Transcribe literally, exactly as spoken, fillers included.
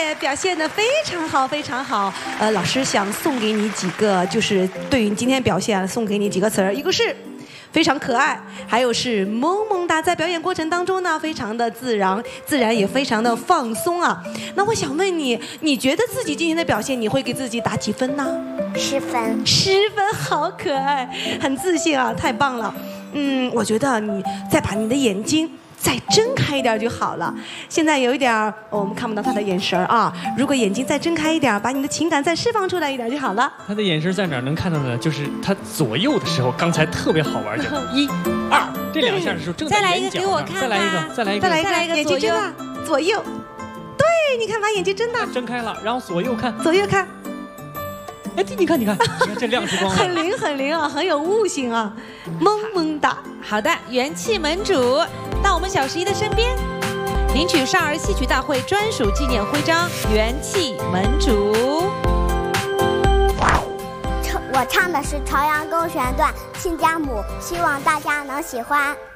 耶，表现得非常好，非常好。呃，老师想送给你几个，就是对于你今天表现，送给你几个词儿，一个是非常可爱，还有是萌萌哒，在表演过程当中呢，非常的自然，自然也非常的放松啊。那我想问你，你觉得自己今天的表现，你会给自己打几分呢？ 十分， 十分，好可爱，很自信啊，太棒了。嗯，我觉得你再把你的眼睛再睁开一点就好了。现在有一点儿，我们看不到他的眼神啊。如果眼睛再睁开一点，把你的情感再释放出来一点就好了。 他的眼神在哪儿能看到呢？就是他左右的时候，刚才特别好玩，就一、二这两下的时候，正在眼角上。再来一个，再来一个， 再来一个，再来一个，眼睛睁大，左右。对，你看，把眼睛睁大， 睁开了，然后左右看， 左右看。 哎，你看，你看，你看这亮出光了， 很灵，很灵啊，很有悟性啊，萌萌哒。 好的，元气门主到我们小十一的身边，领取少儿戏曲大会专属纪念徽章——元气门主。 我唱的是《朝阳沟弦断亲家母》，希望大家能喜欢。